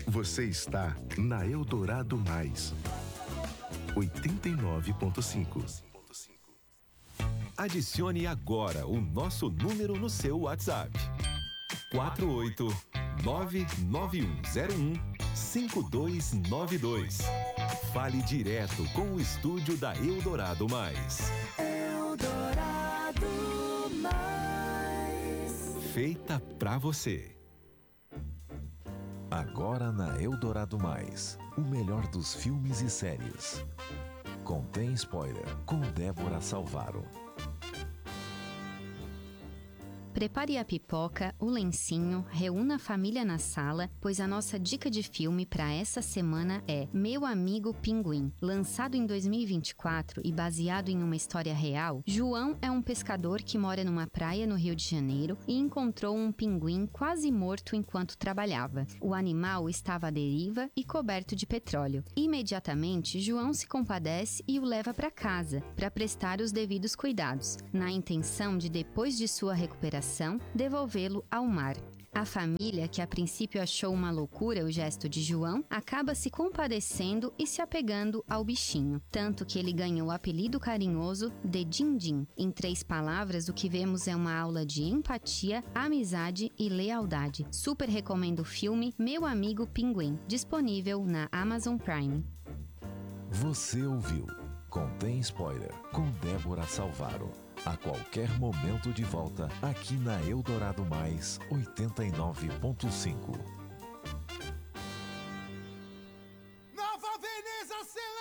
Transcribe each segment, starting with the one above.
Você está na Eldorado Mais 89.5. Adicione agora o nosso número no seu WhatsApp. 48991015292. Fale direto com o estúdio da Eldorado Mais. Eldorado Mais. Feita pra você. Agora na Eldorado Mais, o melhor dos filmes e séries. Contém spoiler, com Débora Salvaro. Prepare a pipoca, o lencinho, reúna a família na sala, pois a nossa dica de filme para essa semana é Meu Amigo Pinguim. Lançado em 2024 e baseado em uma história real, João é um pescador que mora numa praia no Rio de Janeiro e encontrou um pinguim quase morto enquanto trabalhava. O animal estava à deriva e coberto de petróleo. Imediatamente, João se compadece e o leva para casa, para prestar os devidos cuidados, na intenção de, depois de sua recuperação, devolvê-lo ao mar. A família, que a princípio achou uma loucura o gesto de João, acaba se compadecendo e se apegando ao bichinho, tanto que ele ganhou o apelido carinhoso de Dindim. Em 3 palavras, o que vemos é uma aula de empatia, amizade e lealdade. Super recomendo o filme Meu Amigo Pinguim, disponível na Amazon Prime. Você ouviu Contém Spoiler, com Débora Salvaro. A qualquer momento de volta, aqui na Eldorado Mais 89.5. Nova Veneza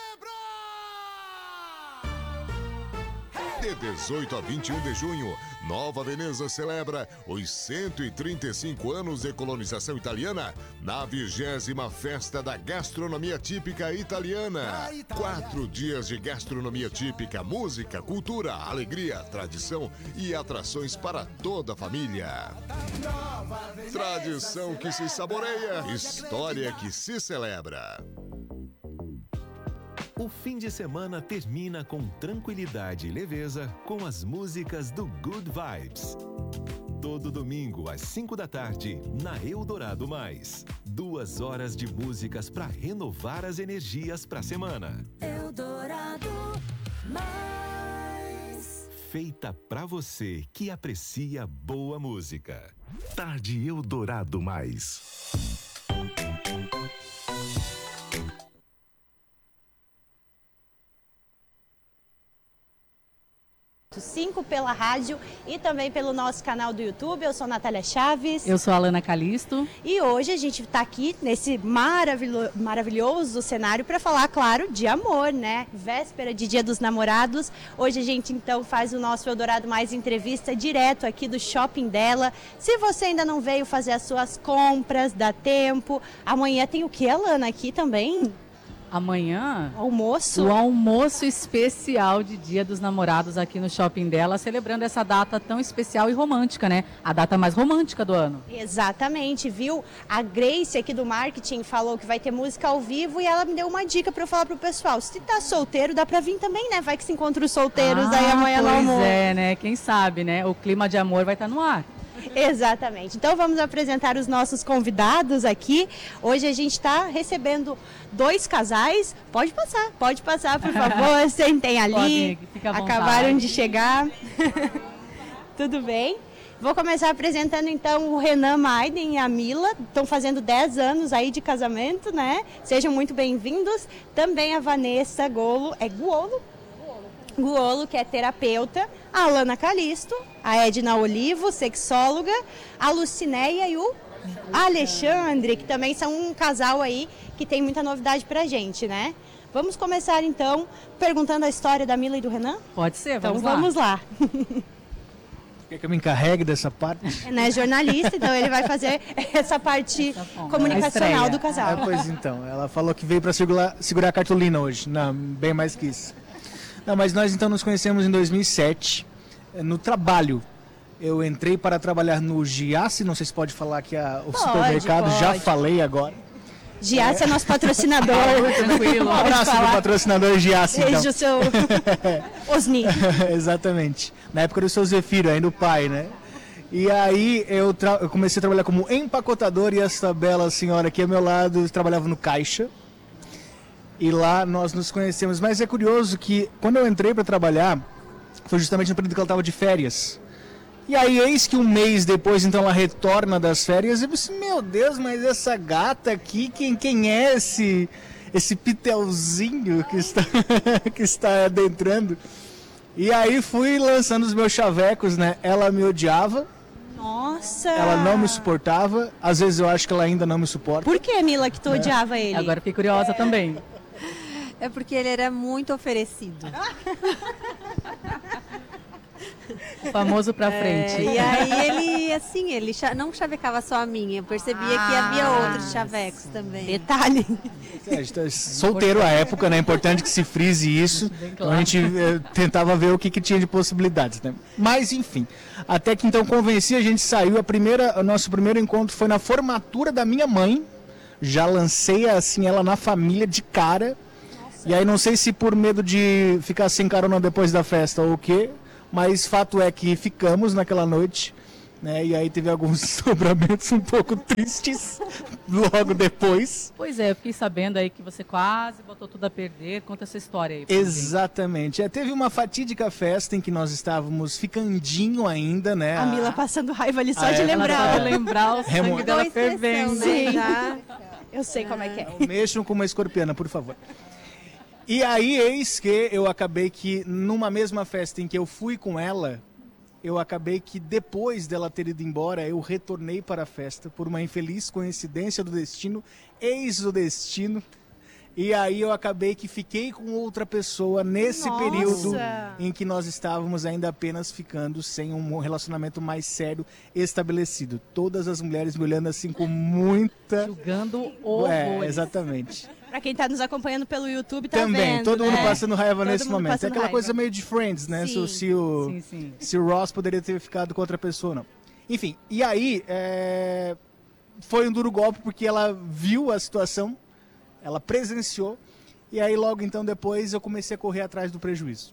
celebra! De 18 a 21 de junho, Nova Veneza celebra os 135 anos de colonização italiana na 20ª Festa da Gastronomia Típica Italiana. 4 dias de gastronomia típica, música, cultura, alegria, tradição e atrações para toda a família. Tradição que se saboreia, história que se celebra. O fim de semana termina com tranquilidade e leveza com as músicas do Good Vibes. Todo domingo às 5 da tarde, na Eldorado Mais. 2 horas de músicas para renovar as energias para a semana. Eldorado Mais. Feita para você que aprecia boa música. Tarde Eldorado Mais. 5 pela rádio e também pelo nosso canal do YouTube. Eu sou Natália Chaves. Eu sou a Alana Calisto. E hoje a gente está aqui nesse maravilhoso cenário para falar, claro, de amor, né? Véspera de Dia dos Namorados. Hoje a gente então faz o nosso Eldorado Mais entrevista direto aqui do shopping dela. Se você ainda não veio fazer as suas compras, dá tempo. Amanhã tem o que, Alana, aqui também? Amanhã, almoço? O almoço especial de Dia dos Namorados aqui no shopping dela, celebrando essa data tão especial e romântica, né? A data mais romântica do ano. Exatamente, viu? A Grace aqui do marketing falou que vai ter música ao vivo e ela me deu uma dica para eu falar pro pessoal. Se tá solteiro, dá para vir também, né? Vai que se encontra os solteiros aí amanhã no almoço. Pois é, né? Quem sabe, né? O clima de amor vai estar no ar. Exatamente. Então vamos apresentar os nossos convidados aqui. Hoje a gente está recebendo 2 casais. Pode passar, por favor. Sentem ali. Acabaram de chegar. Tudo bem? Vou começar apresentando então o Renan Maiden e a Mila. Estão fazendo 10 anos aí de casamento, né? Sejam muito bem-vindos. Também a Vanessa Golo. É Guolo, que é terapeuta, a Alana Calisto, a Edna Olivo, sexóloga, a Lucinéia e o Alexandre, que também são um casal aí que tem muita novidade pra gente, né? Vamos começar então perguntando a história da Mila e do Renan? Pode ser, então vamos lá. Quer que eu me encarregue dessa parte? É jornalista, então ele vai fazer essa parte comunicacional do casal. Pois então, ela falou que veio para segurar a cartolina hoje, não, bem mais que isso. Não, mas nós então nos conhecemos em 2007, no trabalho. Eu entrei para trabalhar no Giasse, não sei se pode falar que o supermercado, já falei agora. Giasse é nosso patrocinador. Tranquilo. Um abraço do patrocinador Giasse, então. Beijo, seu Osni. Exatamente. Na época do seu Zefiro, ainda o pai, né? E aí eu comecei a trabalhar como empacotador e essa bela senhora aqui ao meu lado trabalhava no caixa. E lá nós nos conhecemos. Mas é curioso que quando eu entrei para trabalhar, foi justamente no período que ela estava de férias. E aí eis que um mês depois, então, ela retorna das férias. E eu pensei, meu Deus, mas essa gata aqui, quem é esse pitelzinho que está adentrando? E aí fui lançando os meus chavecos, né? Ela me odiava. Nossa! Ela não me suportava. Às vezes eu acho que ela ainda não me suporta. Por que, Mila, que tu odiava ele? Agora fiquei curiosa também. É porque ele era muito oferecido. O famoso pra frente. E aí ele não chavecava só a minha. Eu percebia que havia outros chavecos também. Detalhe. A gente tá solteiro à época, né? É importante que se frise isso. Então a gente tentava ver o que tinha de possibilidades, né? Mas enfim, até que então convenci, a gente saiu. O nosso primeiro encontro foi na formatura da minha mãe. Já lancei assim ela na família de cara. E aí não sei se por medo de ficar sem carona depois da festa ou o quê, mas fato é que ficamos naquela noite, né? E aí teve alguns sobramentos um pouco tristes logo depois. Pois é, eu fiquei sabendo aí que você quase botou tudo a perder. Conta essa história aí. Exatamente. Teve uma fatídica festa em que nós estávamos ficandinho ainda, né? A Mila passando raiva ali só de lembrar. Só de lembrar o sangue dela fervendo. Sim. Eu sei como é que é. Não mexam com uma escorpiana, por favor. E aí, eis que eu acabei que, numa mesma festa em que eu fui com ela, eu acabei que depois dela ter ido embora, eu retornei para a festa por uma infeliz coincidência do destino, eis o destino. E aí eu acabei que fiquei com outra pessoa nesse período em que nós estávamos ainda apenas ficando sem um relacionamento mais sério estabelecido. Todas as mulheres me olhando assim com muita... Julgando horrores. Exatamente. Pra quem tá nos acompanhando pelo YouTube, tá Também, vendo, todo né? mundo passando raiva Todo nesse mundo momento. É passando aquela raiva. coisa meio de Friends, né? Sim. Se o Ross poderia ter ficado com outra pessoa, não. Enfim, e aí foi um duro golpe porque ela viu a situação, ela presenciou, e aí logo então depois eu comecei a correr atrás do prejuízo.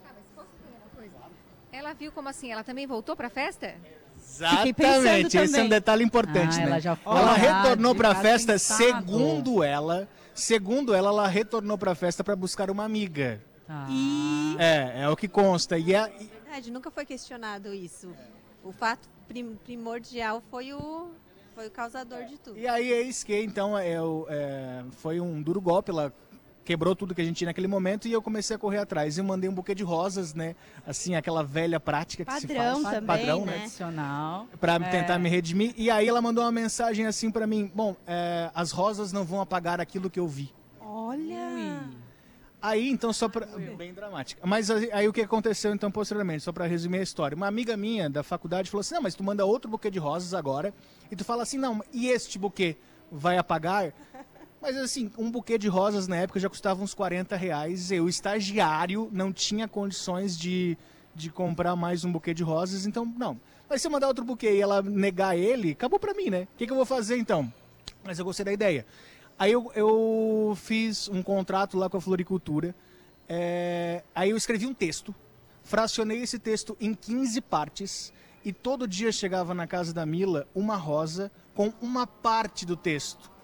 Ela viu como assim? Ela também voltou pra festa? Exatamente, esse é um detalhe importante, né? Ela retornou para a festa, segundo ela, ela retornou para a festa para buscar uma amiga. É o que consta. Na verdade, nunca foi questionado isso. O fato primordial foi o causador de tudo. E aí eis que então foi um duro golpe, ela quebrou tudo que a gente tinha naquele momento e eu comecei a correr atrás. Eu mandei um buquê de rosas, né? Assim, aquela velha prática que padrão se faz. Também, padrão, né? Tradicional. Pra tentar me redimir. E aí ela mandou uma mensagem assim pra mim. Bom, as rosas não vão apagar aquilo que eu vi. Olha! Aí, então, só pra... Bem dramática. Mas aí o que aconteceu, então, posteriormente, só pra resumir a história. Uma amiga minha da faculdade falou assim, não, mas tu manda outro buquê de rosas agora. E tu fala assim, não, e este buquê vai apagar? Mas assim, um buquê de rosas na época já custava uns R$40. Eu, estagiário, não tinha condições de comprar mais um buquê de rosas, então não. Mas se eu mandar outro buquê e ela negar ele, acabou pra mim, né? O que eu vou fazer então? Mas eu gostei da ideia. Aí eu fiz um contrato lá com a floricultura, aí eu escrevi um texto, fracionei esse texto em 15 partes e todo dia chegava na casa da Mila uma rosa com uma parte do texto.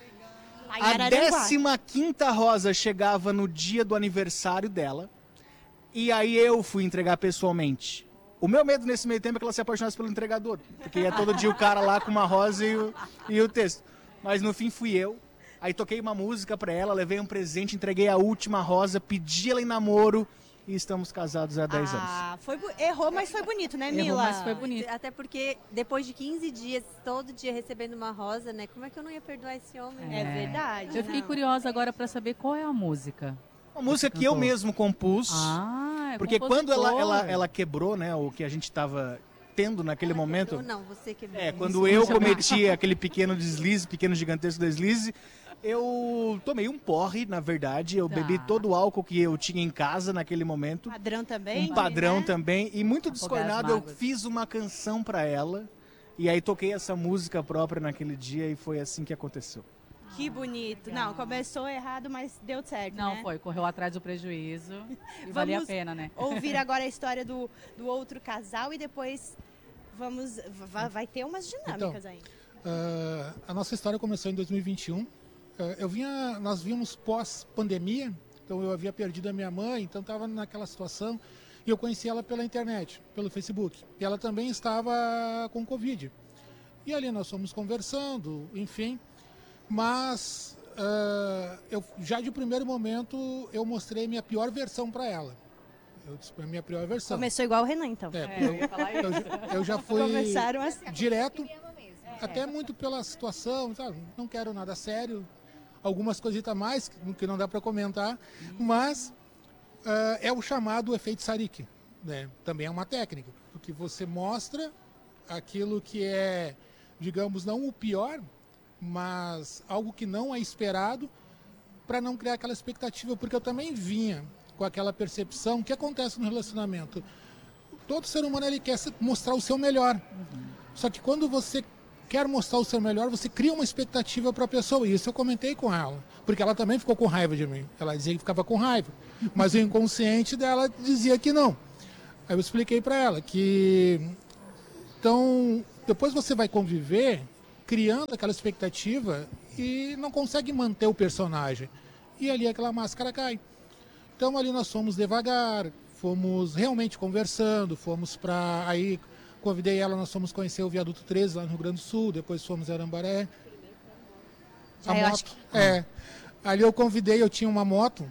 A 15ª rosa chegava no dia do aniversário dela. E aí eu fui entregar pessoalmente. O meu medo nesse meio tempo é que ela se apaixonasse pelo entregador. Porque ia todo dia o cara lá com uma rosa e o texto. Mas no fim fui eu. Aí toquei uma música pra ela, levei um presente, entreguei a última rosa, pedi ela em namoro. E estamos casados há 10 anos. Errou, mas foi bonito, né, Mila? Errou, mas foi bonito. Até porque depois de 15 dias, todo dia recebendo uma rosa, né? Como é que eu não ia perdoar esse homem? É verdade. Eu fiquei curiosa agora pra saber qual é a música. Uma música que eu mesmo compus. Porque quando ela quebrou, né, o que a gente estava tendo naquele momento. Quebrou, não, você quebrou. Quando eu cometi aquele pequeno gigantesco deslize, eu tomei um porre, na verdade. Eu bebi todo o álcool que eu tinha em casa naquele momento. Padrão também? Um padrão também. E muito descoordenado, eu fiz uma canção pra ela. E aí toquei essa música própria naquele dia e foi assim que aconteceu. Que bonito. Legal. Não, começou errado, mas deu certo, Não, né? correu atrás do prejuízo e valia a pena, né? Ouvir agora a história do outro casal e depois Vai ter umas dinâmicas então, ainda. A nossa história começou em 2021. Nós vimos pós-pandemia, então eu havia perdido a minha mãe, então estava naquela situação, e eu conheci ela pela internet, pelo Facebook. E ela também estava com Covid. E ali nós fomos conversando, enfim, mas eu já de primeiro momento eu mostrei minha pior versão para ela. Eu disse a minha pior versão. Começou igual o Renan, então. Eu já fui assim. direto, até muito pela situação, sabe? Não quero nada sério, algumas coisitas a mais que não dá para comentar, mas é o chamado efeito Sarik, né? Também é uma técnica, porque você mostra aquilo que é, digamos, não o pior, mas algo que não é esperado, para não criar aquela expectativa, porque eu também vinha com aquela percepção que acontece no relacionamento. Todo ser humano ele quer mostrar o seu melhor. Só que quando você quer mostrar o seu melhor, você cria uma expectativa para a pessoa. E isso eu comentei com ela, porque ela também ficou com raiva de mim. Ela dizia que ficava com raiva, mas o inconsciente dela dizia que não. Aí eu expliquei para ela que então depois você vai conviver criando aquela expectativa e não consegue manter o personagem. E ali aquela máscara cai. Então ali nós fomos devagar, fomos realmente conversando, fomos para aí, convidei ela, nós fomos conhecer o Viaduto 13 lá no Rio Grande do Sul, depois fomos a Arambaré. A moto, ali eu convidei, eu tinha uma moto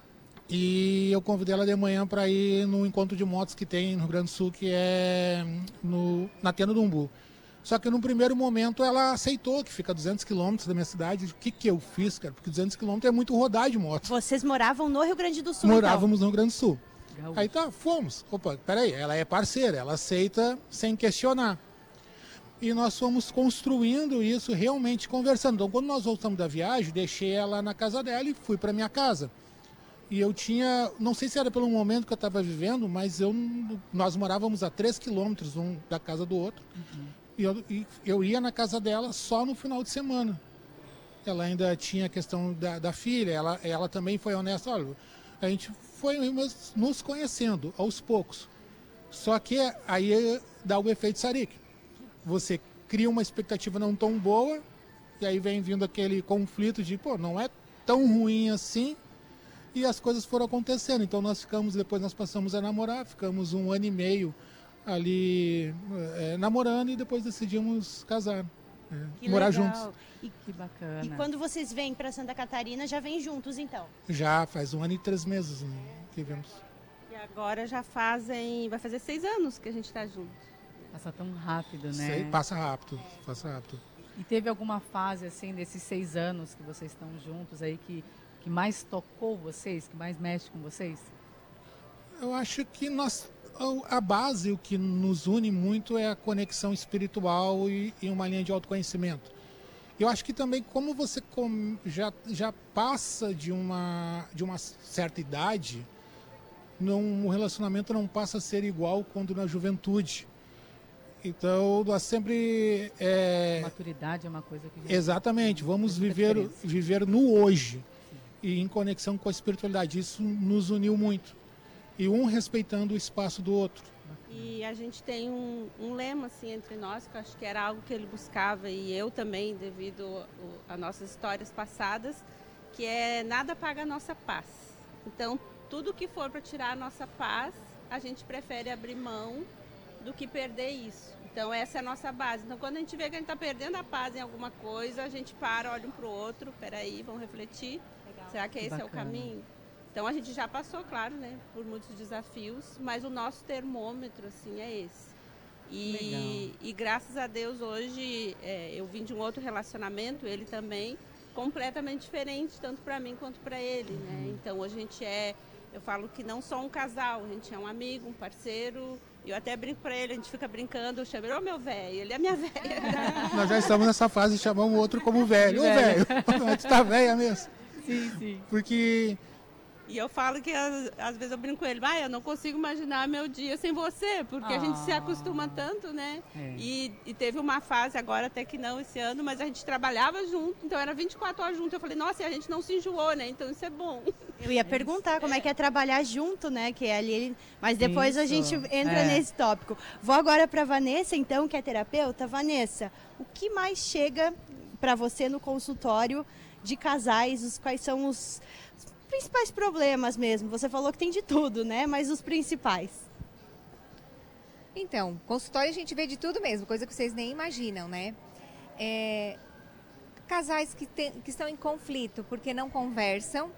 e eu convidei ela de manhã para ir no encontro de motos que tem no Rio Grande do Sul, que é na Tenda do Umbu. Só que no primeiro momento ela aceitou, que fica a 200 quilômetros da minha cidade. O que eu fiz, cara? Porque 200 quilômetros é muito rodar de moto. Vocês moravam no Rio Grande do Sul, Morávamos então? no Rio Grande do Sul. Gaúcho. Aí tá, fomos. Opa, peraí, ela é parceira, ela aceita sem questionar. E nós fomos construindo isso, realmente conversando. Então, quando nós voltamos da viagem, deixei ela na casa dela e fui para minha casa. E eu tinha, não sei se era pelo momento que eu estava vivendo, mas nós morávamos a 3 quilômetros um da casa do outro. E eu ia na casa dela só no final de semana. Ela ainda tinha a questão da filha, ela também foi honesta. Olha, a gente foi nos conhecendo aos poucos. Só que aí dá o efeito Sarik. Você cria uma expectativa não tão boa, e aí vem vindo aquele conflito de, não é tão ruim assim, e as coisas foram acontecendo. Então depois nós passamos a namorar, ficamos 1 ano e meio ali namorando e depois decidimos casar, morar juntos. Que bacana. E quando vocês vêm para Santa Catarina, já vêm juntos então? Já faz 1 ano e 3 meses, né, que vemos. E agora vai fazer 6 anos que a gente está junto. Passa tão rápido, né? Passa rápido. E teve alguma fase assim desses 6 anos que vocês estão juntos aí que mais tocou vocês, que mais mexe com vocês? Eu acho que a base, o que nos une muito é a conexão espiritual e uma linha de autoconhecimento. Eu acho que também, como você já passa de uma certa idade, o relacionamento não passa a ser igual quando na juventude. Então, nós sempre... Maturidade é uma coisa que... Exatamente, vamos viver no hoje. E em conexão com a espiritualidade. Isso nos uniu muito. E um respeitando o espaço do outro. E a gente tem um lema assim entre nós, que eu acho que era algo que ele buscava, e eu também, devido a nossas histórias passadas, que é nada paga a nossa paz. Então, tudo que for para tirar a nossa paz, a gente prefere abrir mão do que perder isso. Então, essa é a nossa base. Então, quando a gente vê que a gente está perdendo a paz em alguma coisa, a gente olha um para o outro, peraí, vamos refletir. Legal. Será que esse é o caminho? Então, a gente já passou, claro, né, por muitos desafios, mas o nosso termômetro, assim, é esse. E graças a Deus, hoje, eu vim de um outro relacionamento, ele também, completamente diferente, tanto para mim quanto para ele, né? Então, hoje a gente eu falo que não só um casal, a gente é um amigo, um parceiro. Eu até brinco pra ele, a gente fica brincando, eu chamo ele, ô meu velho, ele é minha velha. Nós já estamos nessa fase de chamar o outro como velho. Ô velho, tu tá velha mesmo. Sim. Porque E eu falo que às vezes eu brinco com ele, eu não consigo imaginar meu dia sem você, porque a gente se acostuma tanto, né? E teve uma fase agora, até que não esse ano, mas a gente trabalhava junto, então era 24 horas junto. Eu falei, nossa, e a gente não se enjoou, né? Então isso é bom. Eu ia perguntar como é que é trabalhar junto, né? Que é ali, mas depois a gente entra nesse tópico. Vou agora para Vanessa, então, que é terapeuta. Vanessa, o que mais chega para você no consultório de casais? Quais são os principais problemas mesmo? Você falou que tem de tudo, né? Mas os principais. Então, consultório a gente vê de tudo mesmo, coisa que vocês nem imaginam, né? Casais que estão em conflito porque não conversam.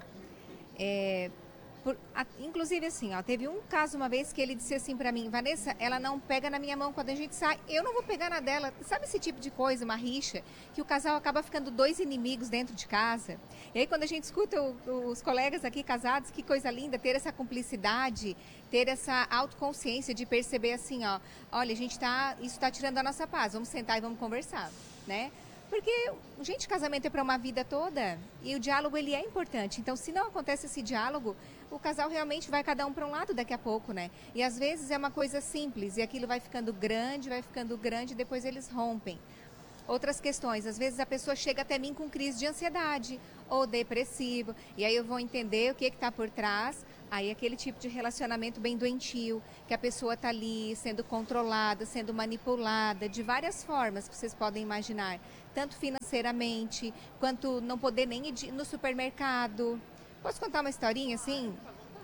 Inclusive assim, teve um caso uma vez que ele disse assim pra mim, Vanessa, ela não pega na minha mão quando a gente sai, eu não vou pegar na dela. Sabe esse tipo de coisa, uma rixa, que o casal acaba ficando dois inimigos dentro de casa? E aí quando a gente escuta os colegas aqui casados, que coisa linda, ter essa cumplicidade, ter essa autoconsciência de perceber assim, olha, isso tá tirando a nossa paz, vamos sentar e vamos conversar, né? Porque, gente, casamento é para uma vida toda e o diálogo ele é importante. Então, se não acontece esse diálogo, o casal realmente vai cada um para um lado daqui a pouco, né? E às vezes é uma coisa simples e aquilo vai ficando grande e depois eles rompem. Outras questões, às vezes a pessoa chega até mim com crise de ansiedade ou depressivo, e aí eu vou entender o que está por trás. Aí aquele tipo de relacionamento bem doentio, que a pessoa está ali sendo controlada, sendo manipulada, de várias formas que vocês podem imaginar, tanto financeiramente, quanto não poder nem ir no supermercado. Posso contar uma historinha assim?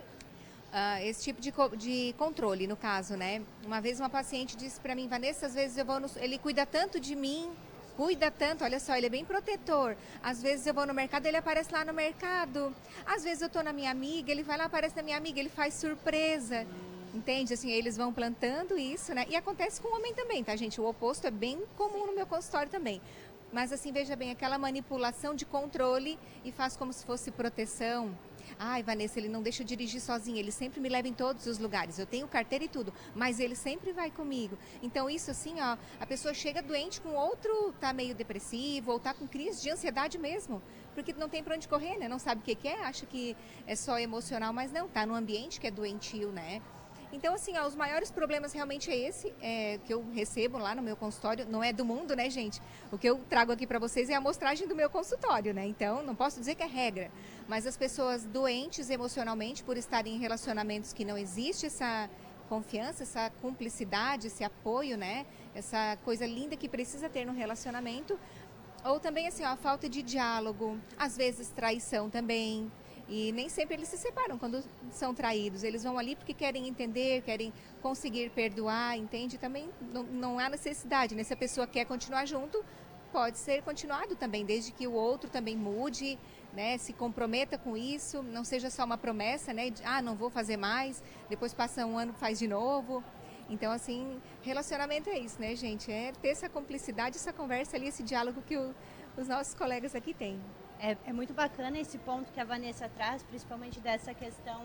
Esse tipo de controle, no caso, né? Uma vez uma paciente disse para mim, Vanessa, às vezes ele cuida tanto de mim, olha só, ele é bem protetor. Às vezes eu vou no mercado, ele aparece lá no mercado. Às vezes eu tô na minha amiga, ele vai lá, aparece na minha amiga, ele faz surpresa. Entende? Assim, eles vão plantando isso, né? E acontece com o homem também, tá, gente? O oposto é bem comum no meu consultório também. Mas assim, veja bem, aquela manipulação de controle e faz como se fosse proteção. Ai, Vanessa, ele não deixa eu dirigir sozinho, ele sempre me leva em todos os lugares. Eu tenho carteira e tudo, mas ele sempre vai comigo. Então isso assim, a pessoa chega doente com outro, tá meio depressivo ou tá com crise de ansiedade mesmo. Porque não tem para onde correr, né? Não sabe o que é, acha que é só emocional, mas não, tá num ambiente que é doentio, né? Então, assim, os maiores problemas realmente é esse, que eu recebo lá no meu consultório. Não é do mundo, né, gente? O que eu trago aqui para vocês é a amostragem do meu consultório, né? Então, não posso dizer que é regra. Mas as pessoas doentes emocionalmente por estarem em relacionamentos que não existe essa confiança, essa cumplicidade, esse apoio, né? Essa coisa linda que precisa ter no relacionamento. Ou também, assim, a falta de diálogo, às vezes traição também. E nem sempre eles se separam quando são traídos. Eles vão ali porque querem entender, querem conseguir perdoar, entende? Também não há necessidade, né? Se a pessoa quer continuar junto, pode ser continuado também, desde que o outro também mude, né? Se comprometa com isso, não seja só uma promessa, né? De, não vou fazer mais, depois passa um ano, faz de novo. Então, assim, relacionamento é isso, né, gente? É ter essa cumplicidade, essa conversa ali, esse diálogo que os nossos colegas aqui têm. É muito bacana esse ponto que a Vanessa traz, principalmente dessa questão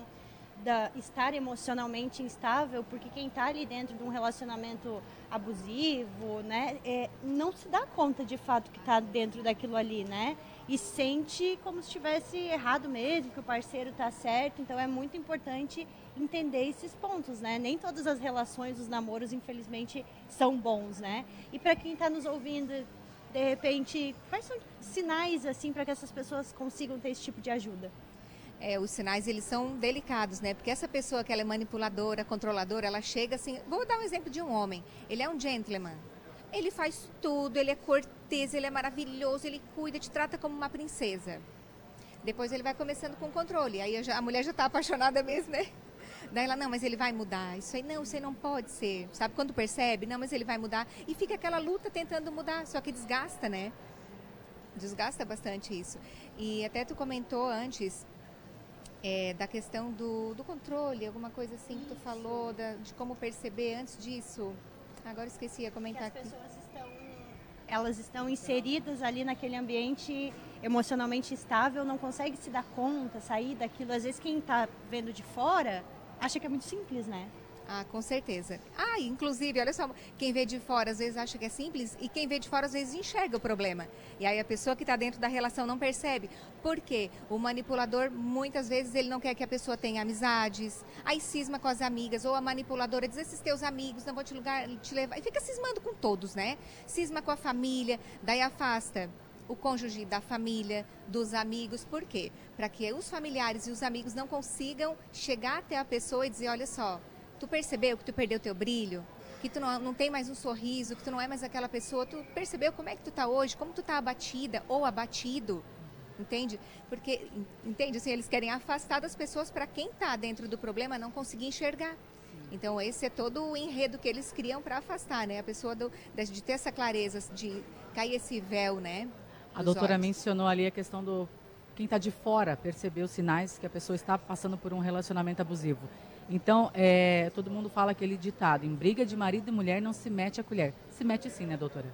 de estar emocionalmente instável, porque quem está ali dentro de um relacionamento abusivo, né, não se dá conta de fato que está dentro daquilo ali, né, e sente como se estivesse errado mesmo, que o parceiro está certo. Então é muito importante entender esses pontos, né, nem todas as relações, os namoros, infelizmente, são bons, né, e para quem está nos ouvindo, de repente, quais são sinais assim para que essas pessoas consigam ter esse tipo de ajuda? Os sinais, eles são delicados, né? Porque essa pessoa que ela é manipuladora, controladora, ela chega assim... Vou dar um exemplo de um homem. Ele é um gentleman. Ele faz tudo, ele é cortês, ele é maravilhoso, ele cuida, te trata como uma princesa. Depois ele vai começando com controle. Aí a mulher já está apaixonada mesmo, né? Daí ela, não, mas ele vai mudar. Isso aí não pode ser. Sabe quando percebe? Não, mas ele vai mudar. E fica aquela luta tentando mudar, só que desgasta, né? Desgasta bastante isso. E até tu comentou antes da questão do controle, alguma coisa assim que tu falou, de como perceber antes disso. Agora esqueci, ia comentar aqui. Elas estão inseridas ali naquele ambiente emocionalmente estável, não consegue se dar conta, sair daquilo. Às vezes quem está vendo de fora acha que é muito simples, né? Ah, com certeza. Ah, inclusive, olha só, quem vê de fora às vezes acha que é simples e quem vê de fora às vezes enxerga o problema. E aí a pessoa que está dentro da relação não percebe. Por quê? O manipulador, muitas vezes, ele não quer que a pessoa tenha amizades, aí cisma com as amigas, ou a manipuladora diz, esses teus amigos não vão te levar, e fica cismando com todos, né? Cisma com a família, daí afasta o cônjuge da família, dos amigos. Por quê? Para que os familiares e os amigos não consigam chegar até a pessoa e dizer, olha só, tu percebeu que tu perdeu teu brilho? Que tu não tem mais um sorriso, que tu não é mais aquela pessoa? Tu percebeu como é que tu tá hoje? Como tu tá abatida ou abatido? Entende? Porque, entende? Assim, eles querem afastar das pessoas para quem tá dentro do problema não conseguir enxergar. Então, esse é todo o enredo que eles criam para afastar, né? A pessoa de ter essa clareza, de cair esse véu, né? A doutora mencionou ali a questão do quem está de fora perceber os sinais que a pessoa está passando por um relacionamento abusivo. Então, todo mundo fala aquele ditado, em briga de marido e mulher não se mete a colher. Se mete sim, né, doutora?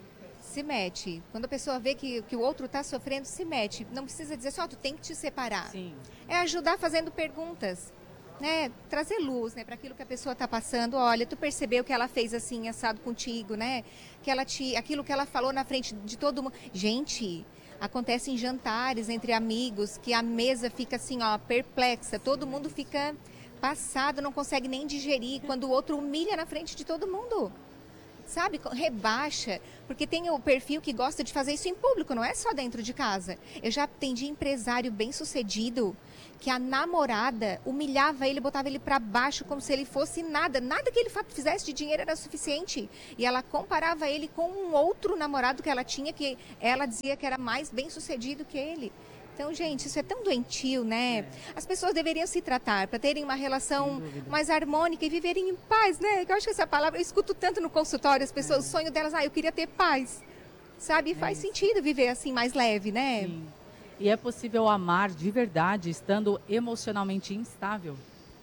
Se mete. Quando a pessoa vê que o outro está sofrendo, se mete. Não precisa dizer só, tu tem que te separar. Sim. É ajudar fazendo perguntas, né? Trazer luz, né, para aquilo que a pessoa está passando. Olha, tu percebeu que ela fez assim, assado contigo, né? Aquilo que ela falou na frente de todo mundo. Gente, acontece em jantares entre amigos, que a mesa fica assim, ó, perplexa. Todo mundo fica passado, não consegue nem digerir, quando o outro humilha na frente de todo mundo. Sabe, rebaixa, porque tem o perfil que gosta de fazer isso em público, não é só dentro de casa. Eu já atendi empresário bem-sucedido, que a namorada humilhava ele, botava ele para baixo como se ele fosse nada que ele fizesse de dinheiro era suficiente. E ela comparava ele com um outro namorado que ela tinha, que ela dizia que era mais bem-sucedido que ele. Então, gente, isso é tão doentio, né? As pessoas deveriam se tratar para terem uma relação mais harmônica e viverem em paz, né? Eu acho que essa palavra, eu escuto tanto no consultório, as pessoas, o sonho delas, eu queria ter paz, sabe? Faz sentido viver assim, mais leve, né? Sim. E é possível amar de verdade estando emocionalmente instável?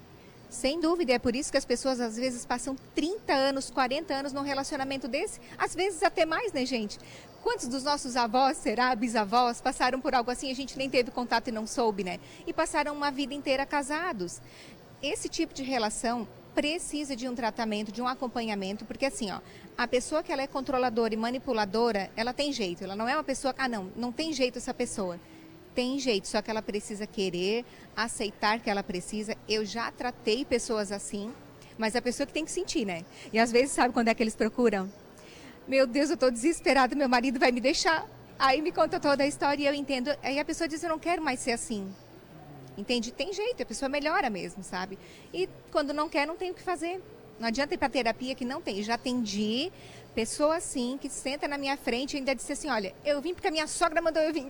Sem dúvida, é por isso que as pessoas às vezes passam 30 anos, 40 anos num relacionamento desse, às vezes até mais, né, gente? Quantos dos nossos avós, bisavós, passaram por algo assim, a gente nem teve contato e não soube, né? E passaram uma vida inteira casados. Esse tipo de relação precisa de um tratamento, de um acompanhamento, porque assim, ó, a pessoa que ela é controladora e manipuladora, ela tem jeito, ela não é uma pessoa, não tem jeito essa pessoa. Tem jeito, só que ela precisa querer, aceitar que ela precisa. Eu já tratei pessoas assim, mas a pessoa que tem que sentir, né? E às vezes, sabe quando é que eles procuram? Meu Deus, eu estou desesperada, meu marido vai me deixar. Aí me conta toda a história e eu entendo. Aí a pessoa diz, eu não quero mais ser assim. Entende? Tem jeito, a pessoa melhora mesmo, sabe? E quando não quer, não tem o que fazer. Não adianta ir para terapia que não tem. Já atendi pessoa assim, que senta na minha frente e ainda disse assim, olha, eu vim porque a minha sogra mandou eu vir.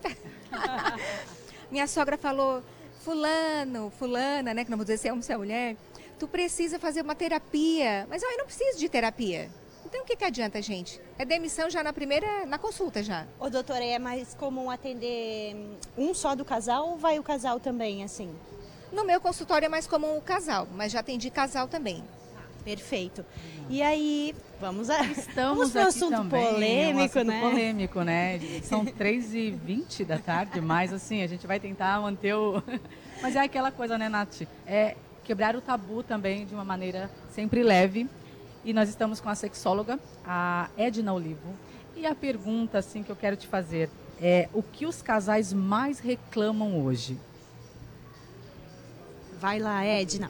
Minha sogra falou, fulana, né, que não vou dizer se é homem ou se é mulher, tu precisa fazer uma terapia. Mas eu não preciso de terapia. Então o que adianta, gente? É demissão já na consulta já. Ô, doutora, é mais comum atender um só do casal ou vai o casal também, assim? No meu consultório é mais comum o casal, mas já atendi casal também. Perfeito. E aí, vamos Estamos pro assunto também, polêmico, né? Polêmico, né? São 3h20 da tarde, mas assim, a gente vai tentar manter o... Mas é aquela coisa, né, Nath? É quebrar o tabu também de uma maneira sempre leve. E nós estamos com a sexóloga, a Edna Olivo. E a pergunta, assim, que eu quero te fazer é o que os casais mais reclamam hoje? Vai lá, Edna.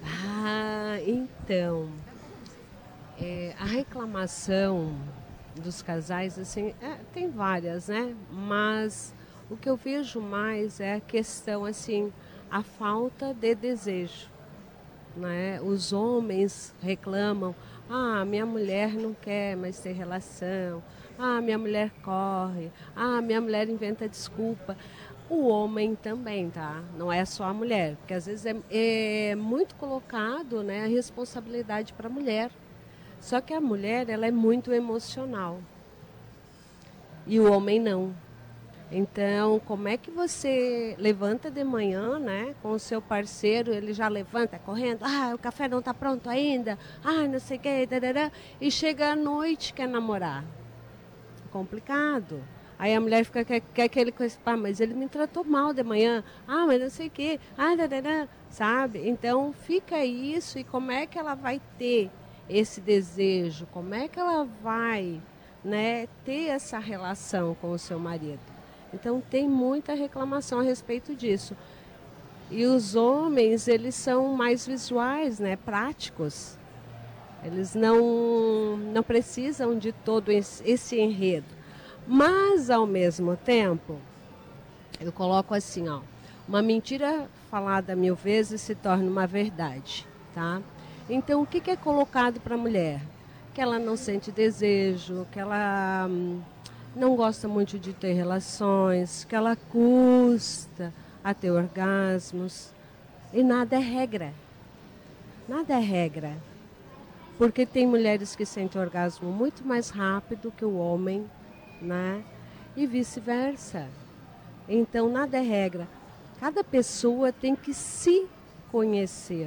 Então, a reclamação dos casais, assim, tem várias, né? Mas o que eu vejo mais é a questão, assim, a falta de desejo, né? Os homens reclamam, minha mulher não quer mais ter relação, minha mulher corre, minha mulher inventa desculpa. O homem também, tá? Não é só a mulher, porque às vezes é muito colocado, né, a responsabilidade para a mulher. Só que a mulher, ela é muito emocional e o homem não. Então, como é que você levanta de manhã, né, com o seu parceiro, ele já levanta correndo, o café não está pronto ainda, não sei o que, e chega à noite quer namorar. Complicado. Aí a mulher fica quer aquele coisa, pá, mas ele me tratou mal de manhã, mas não sei o quê, sabe? Então fica isso, e como é que ela vai ter esse desejo, como é que ela vai, né, ter essa relação com o seu marido? Então tem muita reclamação a respeito disso. E os homens, eles são mais visuais, né, práticos. Eles não precisam de todo esse enredo. Mas, ao mesmo tempo, eu coloco assim, ó, uma mentira falada 1000 vezes se torna uma verdade, tá? Então, o que é colocado para a mulher? Que ela não sente desejo, que ela não gosta muito de ter relações, que ela custa a ter orgasmos. E nada é regra. Nada é regra. Porque tem mulheres que sentem orgasmo muito mais rápido que o homem, né? E vice-versa. Então, nada é regra. Cada pessoa tem que se conhecer,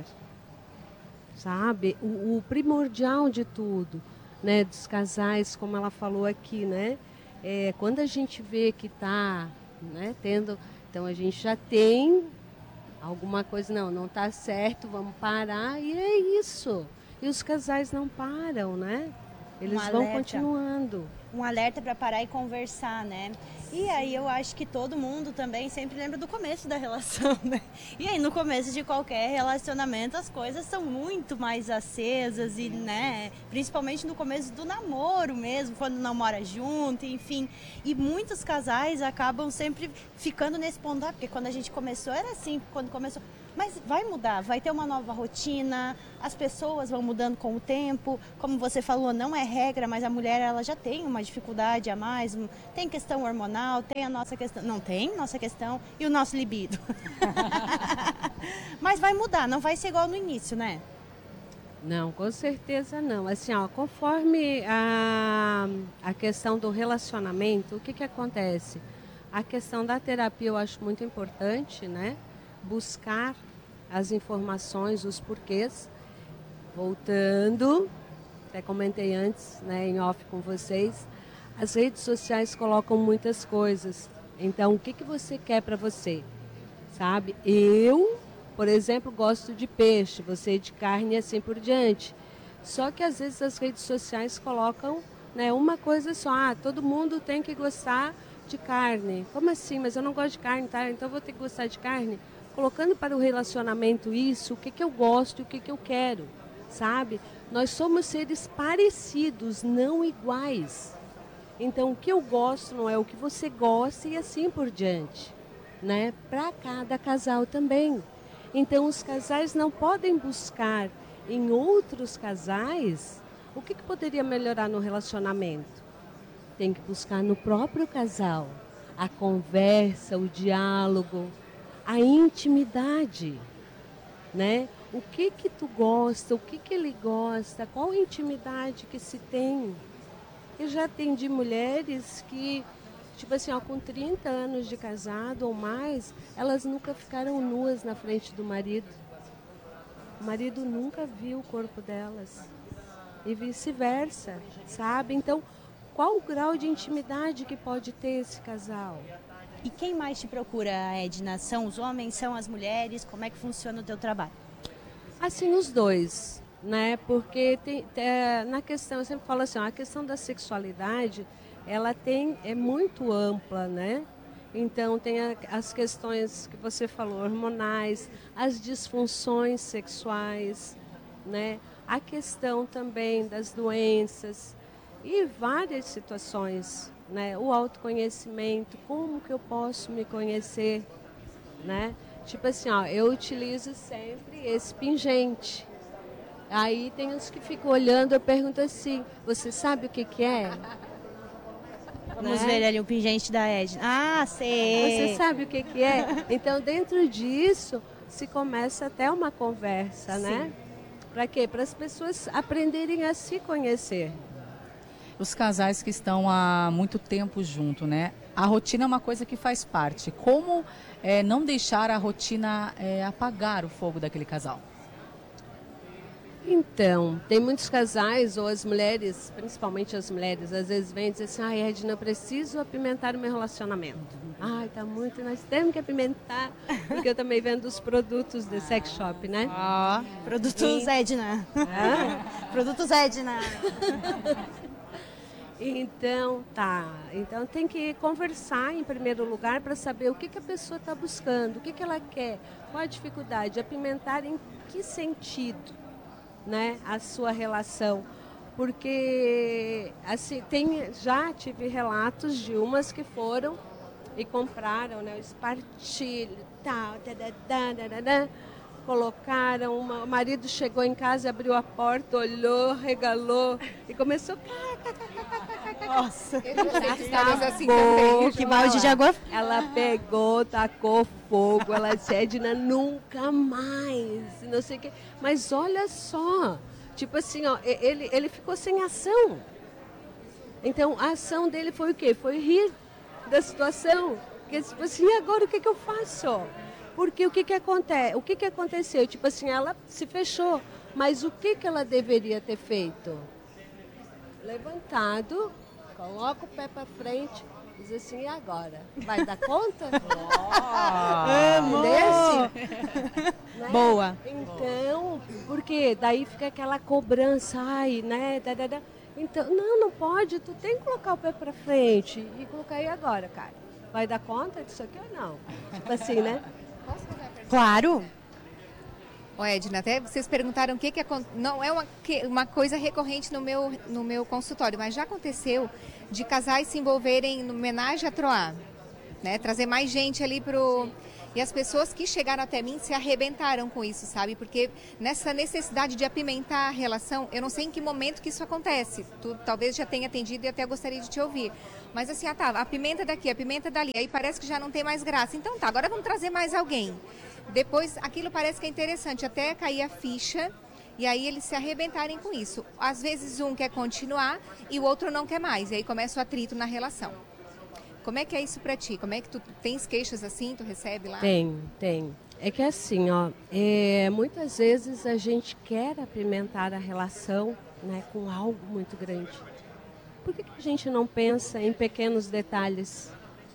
sabe? O primordial de tudo, né? Dos casais, como ela falou aqui, né? Quando a gente vê que está, né, tendo... Então, a gente já tem alguma coisa, não está certo, vamos parar, e é isso. E os casais não param, né? Eles vão continuando. Um alerta para parar e conversar, né? E aí eu acho que todo mundo também sempre lembra do começo da relação, né? E aí no começo de qualquer relacionamento as coisas são muito mais acesas e, né? Principalmente no começo do namoro mesmo, quando não mora junto, enfim. E muitos casais acabam sempre ficando nesse ponto, porque quando a gente começou era assim, quando começou... Mas vai mudar, vai ter uma nova rotina, as pessoas vão mudando com o tempo. Como você falou, não é regra, mas a mulher ela já tem uma dificuldade a mais. Tem questão hormonal, tem a nossa questão... Não tem nossa questão e o nosso libido. Mas vai mudar, não vai ser igual no início, né? Não, com certeza não. Assim, ó, conforme a questão do relacionamento, o que acontece? A questão da terapia eu acho muito importante, né? Buscar as informações, os porquês. Voltando, até comentei antes, né, em off com vocês, as redes sociais colocam muitas coisas. Então, o que você quer para você? Sabe? Eu, por exemplo, gosto de peixe, você de carne e assim por diante. Só que às vezes as redes sociais colocam, né, uma coisa só, todo mundo tem que gostar de carne. Como assim? Mas eu não gosto de carne, tá? Então eu vou ter que gostar de carne? Colocando para o relacionamento isso, o que eu gosto e o que eu quero, sabe? Nós somos seres parecidos, não iguais. Então, o que eu gosto não é o que você gosta e assim por diante, né? Para cada casal também. Então, os casais não podem buscar em outros casais o que poderia melhorar no relacionamento. Tem que buscar no próprio casal a conversa, o diálogo, a intimidade, né? O que tu gosta, o que ele gosta, qual a intimidade que se tem. Eu já atendi mulheres que, tipo assim, ó, com 30 anos de casado ou mais, elas nunca ficaram nuas na frente do marido. O marido nunca viu o corpo delas. E vice-versa, sabe? Então, qual o grau de intimidade que pode ter esse casal? E quem mais te procura, Edna? São os homens, são as mulheres? Como é que funciona o teu trabalho? Assim, os dois, né? Porque na questão, eu sempre falo assim, a questão da sexualidade, ela é muito ampla, né? Então, tem as questões que você falou, hormonais, as disfunções sexuais, né? A questão também das doenças e várias situações, né? O autoconhecimento, como que eu posso me conhecer, né? Tipo assim, ó, eu utilizo sempre esse pingente. Aí tem uns que ficam olhando, eu pergunto assim, você sabe o que é? Vamos ver ali o pingente da Edna. Ah, sei! Você sabe o que é? Então, dentro disso, se começa até uma conversa, né? Para quê? Para as pessoas aprenderem a se conhecer. Os casais que estão há muito tempo junto, né? A rotina é uma coisa que faz parte. Como não deixar a rotina apagar o fogo daquele casal? Então, tem muitos casais, ou as mulheres, principalmente as mulheres, às vezes vêm e dizem assim, ai, Edna, eu preciso apimentar o meu relacionamento. Ai, tá muito, nós temos que apimentar, porque eu também vendo os produtos de sex shop, né? Produtos Edna. Produtos Edna. Então, tá. Então tem que conversar em primeiro lugar para saber o que a pessoa está buscando, o que ela quer, qual a dificuldade, apimentar em que sentido, né, a sua relação. Porque assim, já tive relatos de umas que foram e compraram, né, o espartilho, tal, colocaram, o marido chegou em casa, abriu a porta, olhou, regalou e começou... Nossa, assim também, que balde de água. Ela pegou, tacou fogo, ela disse, Edna, nunca mais, não sei o quê. Mas olha só, tipo assim, ó, ele ficou sem ação. Então, a ação dele foi o quê? Foi rir da situação. Porque, tipo assim, e agora o que eu faço? Porque o que acontece? O que aconteceu? Tipo assim, ela se fechou. Mas o que ela deveria ter feito? Levantado, coloca o pé para frente, diz assim, e agora? Vai dar conta? Amo! Né? Boa! Então, porque daí fica aquela cobrança, ai, né? Então, não pode, tu tem que colocar o pé para frente e colocar aí agora, cara. Vai dar conta disso aqui ou não? Tipo assim, né? Claro! Ô Edna, até vocês perguntaram o que não é uma coisa recorrente no meu consultório, mas já aconteceu de casais se envolverem no homenagem a Troá, né? Trazer mais gente ali pro... E as pessoas que chegaram até mim se arrebentaram com isso, sabe? Porque nessa necessidade de apimentar a relação, eu não sei em que momento que isso acontece. Tu talvez já tenha atendido e até gostaria de te ouvir. Mas assim, a pimenta daqui, a pimenta dali, aí parece que já não tem mais graça. Então tá, agora vamos trazer mais alguém. Depois, aquilo parece que é interessante, até cair a ficha, e aí eles se arrebentarem com isso. Às vezes um quer continuar e o outro não quer mais, e aí começa o atrito na relação. Como é que é isso pra ti? Como é que tu tens queixas assim, tu recebe lá? Tem. É que assim, ó, muitas vezes a gente quer apimentar a relação, né, com algo muito grande. Por que a gente não pensa em pequenos detalhes,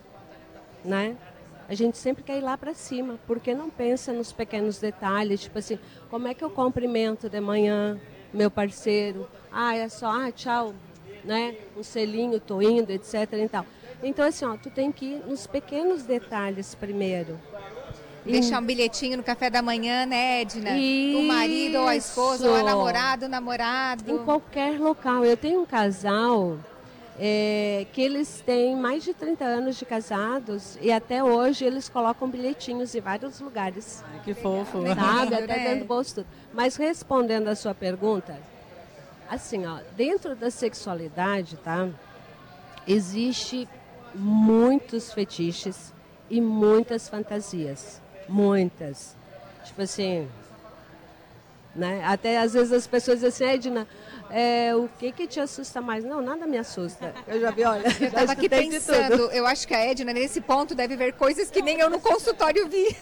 né? A gente sempre quer ir lá para cima, porque não pensa nos pequenos detalhes, tipo assim, como é que eu cumprimento de manhã meu parceiro? É só, tchau, né? Um selinho, tô indo, etc e tal. Então assim, ó, tu tem que ir nos pequenos detalhes primeiro. Deixar um bilhetinho no café da manhã, né, Edna? Isso. O marido ou a esposa ou a namorada, o namorado. Em qualquer local. Eu tenho um casal... que eles têm mais de 30 anos de casados e até hoje eles colocam bilhetinhos em vários lugares. Ai, que fofo. Sabe? Até dentro do bolso tudo. Mas respondendo a sua pergunta, assim, ó, dentro da sexualidade, tá? Existe muitos fetiches e muitas fantasias. Muitas. Tipo assim, né? Até às vezes as pessoas dizem assim, Edna, o que te assusta mais? Não, nada me assusta. Eu já vi, olha. Eu estava aqui pensando, eu acho que a Edna, nesse ponto, deve ver coisas que nem eu no consultório vi.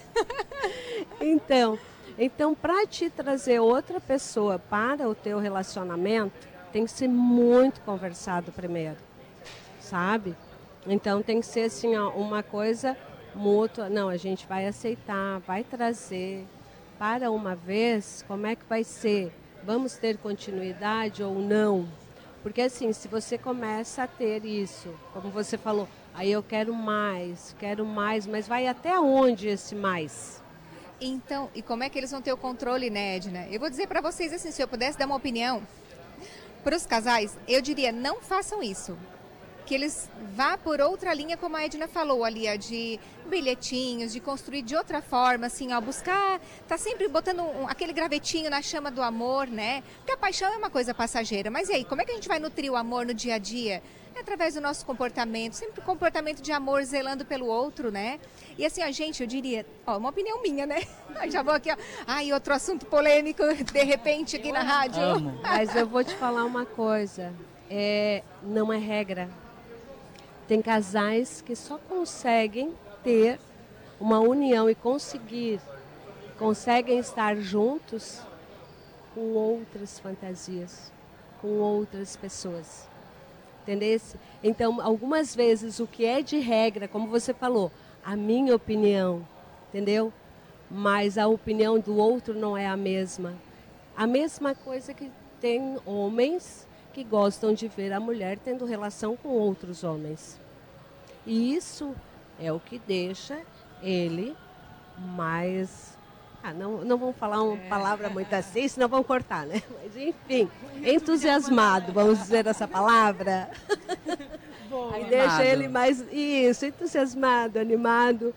Então para te trazer outra pessoa para o teu relacionamento, tem que ser muito conversado primeiro, sabe? Então tem que ser assim, ó, uma coisa mútua. Não, a gente vai aceitar, vai trazer para uma vez, como é que vai ser? Vamos ter continuidade ou não? Porque assim, se você começa a ter isso, como você falou, aí eu quero mais, mas vai até onde esse mais? Então, e como é que eles vão ter o controle, né, Edna? Eu vou dizer para vocês assim, se eu pudesse dar uma opinião para os casais, eu diria, não façam isso. Que eles vá por outra linha, como a Edna falou ali, de bilhetinhos, de construir de outra forma, assim, ó, buscar, tá sempre botando aquele gravetinho na chama do amor, né? Porque a paixão é uma coisa passageira, mas e aí, como é que a gente vai nutrir o amor no dia a dia? É através do nosso comportamento, sempre o comportamento de amor, zelando pelo outro, né? E assim, a gente, eu diria, ó, uma opinião minha, né? Já vou aqui, ó, outro assunto polêmico, de repente, aqui na rádio. Amo. Mas eu vou te falar uma coisa, não é regra. Tem casais que só conseguem ter uma união e conseguem estar juntos com outras fantasias, com outras pessoas. Entendeu? Então, algumas vezes, o que é de regra, como você falou, a minha opinião, entendeu? Mas a opinião do outro não é a mesma. A mesma coisa que tem homens que gostam de ver a mulher tendo relação com outros homens. E isso é o que deixa ele mais... não vamos falar uma palavra muito assim, senão vão cortar, né? Mas, enfim, entusiasmado, vamos dizer essa palavra. Boa, aí deixa ele mais, entusiasmado, animado,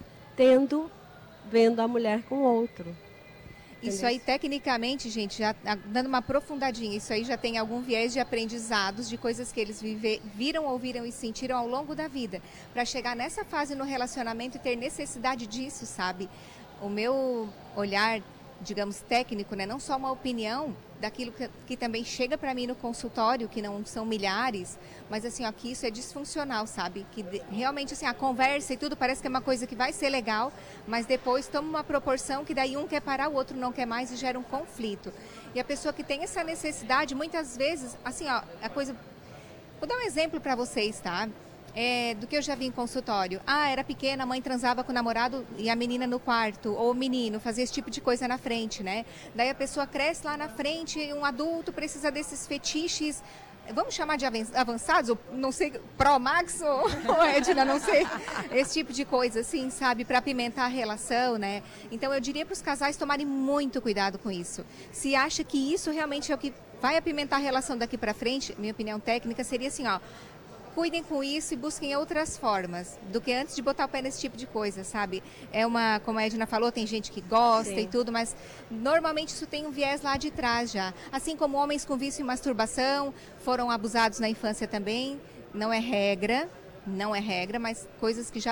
vendo a mulher com outro. Isso aí, tecnicamente, gente, já dando uma aprofundadinha, isso aí já tem algum viés de aprendizados, de coisas que eles viram, ouviram e sentiram ao longo da vida, para chegar nessa fase no relacionamento e ter necessidade disso, sabe? O meu olhar, digamos, técnico, né? Não só uma opinião daquilo que também chega para mim no consultório, que não são milhares, mas assim, ó, que isso é disfuncional, sabe? Que realmente, assim, a conversa e tudo parece que é uma coisa que vai ser legal, mas depois toma uma proporção que daí um quer parar, o outro não quer mais e gera um conflito. E a pessoa que tem essa necessidade, muitas vezes, assim, ó, a coisa... Vou dar um exemplo para vocês, tá? Do que eu já vi em consultório. Era pequena, a mãe transava com o namorado e a menina no quarto, ou o menino, fazia esse tipo de coisa na frente, né? Daí a pessoa cresce lá na frente, um adulto precisa desses fetiches, vamos chamar de avançados, ou não sei, Pro Max ou Edna, não sei, esse tipo de coisa, assim, sabe, para apimentar a relação, né? Então eu diria para os casais tomarem muito cuidado com isso. Se acha que isso realmente é o que vai apimentar a relação daqui para frente, minha opinião técnica seria assim, ó, cuidem com isso e busquem outras formas do que antes de botar o pé nesse tipo de coisa, sabe? Como a Edna falou, tem gente que gosta e tudo, mas normalmente isso tem um viés lá de trás já. Assim como homens com vício em masturbação foram abusados na infância também, não é regra, mas coisas que já